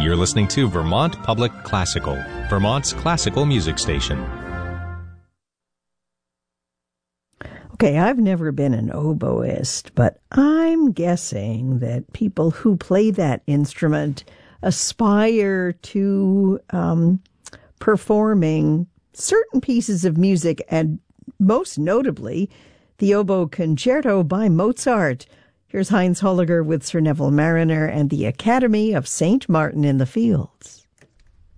You're listening to Vermont Public Classical, Vermont's classical music station. Okay, I've never been an oboist, but I'm guessing that people who play that instrument aspire to performing certain pieces of music, and most notably, the Oboe Concerto by Mozart. Here's Heinz Holliger with Sir Neville Marriner and the Academy of St. Martin in the Fields.